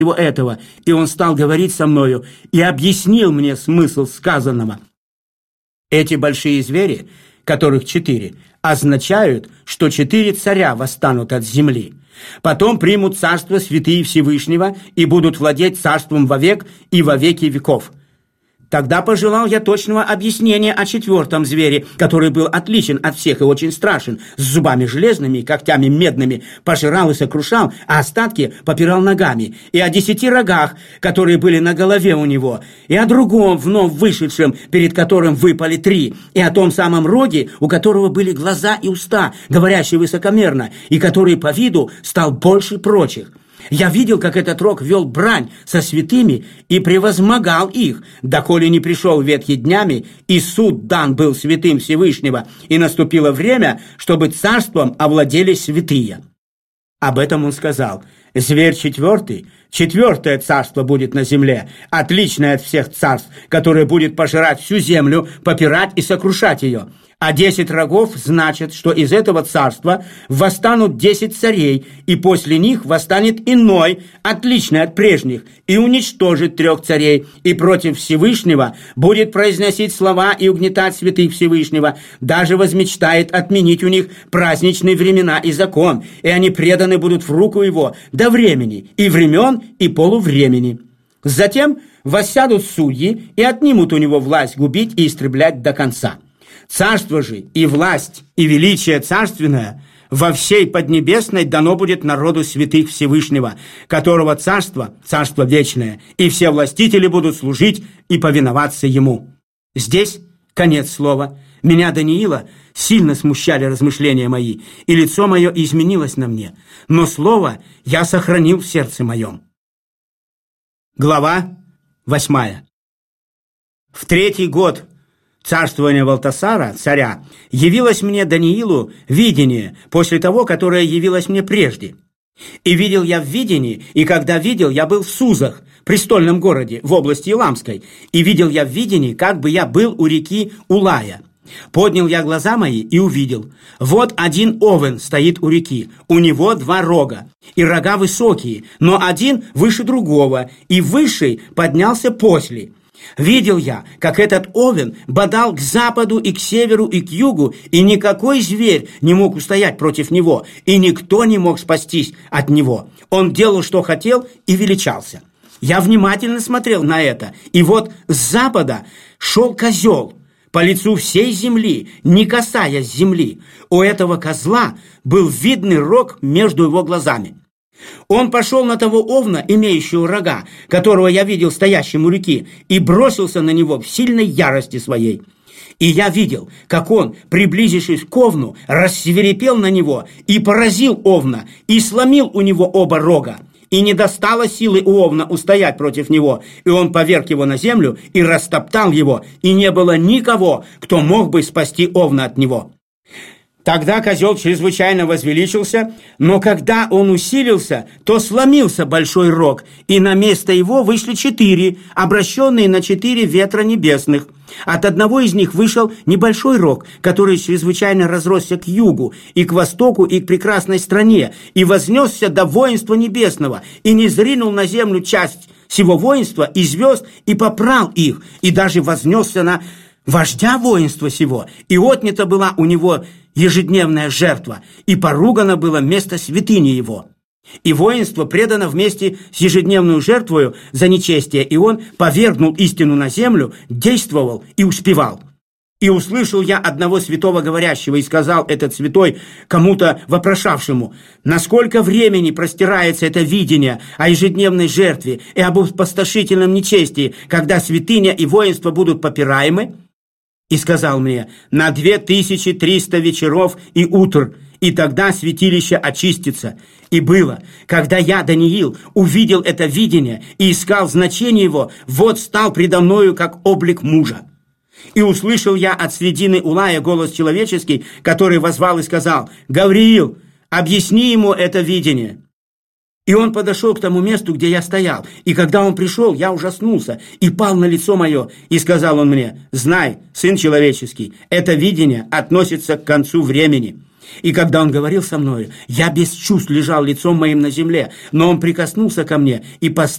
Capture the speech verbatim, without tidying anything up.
его этого, и он стал говорить со мною и объяснил мне смысл сказанного. Эти большие звери, которых четыре, означают, что четыре царя восстанут от земли. Потом примут царство святые Всевышнего и будут владеть царством вовек и во веки веков. Тогда пожелал я точного объяснения о четвертом звере, который был отличен от всех и очень страшен, с зубами железными и когтями медными, пожирал и сокрушал, а остатки попирал ногами, и о десяти рогах, которые были на голове у него, и о другом вновь вышедшем, перед которым выпали три, и о том самом роге, у которого были глаза и уста, говорящие высокомерно, и который по виду стал больше прочих. Я видел, как этот рог вел брань со святыми и превозмогал их, доколе не пришел ветхий днями, и суд дан был святым Всевышнего, и наступило время, чтобы царством овладели святые. Об этом он сказал: зверь четвертый, четвертое царство будет на земле, отличное от всех царств, которое будет пожирать всю землю, попирать и сокрушать ее. А десять рогов значит, что из этого царства восстанут десять царей, и после них восстанет иной, отличный от прежних, и уничтожит трех царей, и против Всевышнего будет произносить слова и угнетать святых Всевышнего, даже возмечтает отменить у них праздничные времена и закон, и они преданы будут в руку его до времени, и времен, и полувремени. Затем воссядут судьи и отнимут у него власть губить и истреблять до конца. Царство же и власть, и величие царственное во всей Поднебесной дано будет народу святых Всевышнего, которого царство, царство вечное, и все властители будут служить и повиноваться ему». Здесь конец слова. Меня, Даниила, сильно смущали размышления мои, и лицо мое изменилось на мне, но слово я сохранил в сердце моем. Глава восьмая. В третий год царствования Валтасара, царя, явилось мне, Даниилу, видение после того, которое явилось мне прежде. И видел я в видении, и когда видел, я был в Сузах, престольном городе, в области Иламской, и видел я в видении, как бы я был у реки Улая. Поднял я глаза мои и увидел: вот один овен стоит у реки, у него два рога, и рога высокие, но один выше другого, и высший поднялся после. Видел я, как этот овен бодал к западу и к северу и к югу, и никакой зверь не мог устоять против него, и никто не мог спастись от него. Он делал, что хотел, и величался. Я внимательно смотрел на это, и вот с запада шел козел по лицу всей земли, не касаясь земли. У этого козла был видный рог между его глазами. Он пошел на того овна, имеющего рога, которого я видел стоящим у реки, и бросился на него в сильной ярости своей. И я видел, как он, приблизившись к овну, рассвирепел на него и поразил овна, и сломил у него оба рога. И не достало силы у овна устоять против него, и он поверг его на землю и растоптал его, и не было никого, кто мог бы спасти овна от него. Тогда козел чрезвычайно возвеличился, но когда он усилился, то сломился большой рог, и на место его вышли четыре, обращенные на четыре ветра небесных. От одного из них вышел небольшой рог, который чрезвычайно разросся к югу, и к востоку, и к прекрасной стране, и вознесся до воинства небесного, и не зринул на землю часть сего воинства и звезд, и попрал их, и даже вознесся на вождя воинства сего, и отнята была у него ежедневная жертва, и поругано было место святыни его. И воинство предано вместе с ежедневную жертвою за нечестие, и он повергнул истину на землю, действовал и успевал. И услышал я одного святого говорящего, и сказал этот святой кому-то вопрошавшему: насколько времени простирается это видение о ежедневной жертве и об опустошительном нечестии, когда святыня и воинство будут попираемы? И сказал мне: на две тысячи триста вечеров и утр, и тогда святилище очистится. И было, когда я, Даниил, увидел это видение и искал значение его, вот стал предо мною как облик мужа. И услышал я от средины Улая голос человеческий, который воззвал и сказал: Гавриил, объясни ему это видение. И он подошел к тому месту, где я стоял, и когда он пришел, я ужаснулся и пал на лицо мое, и сказал он мне: знай, сын человеческий, это видение относится к концу времени. И когда он говорил со мною, я без чувств лежал лицом моим на земле, но он прикоснулся ко мне и поставил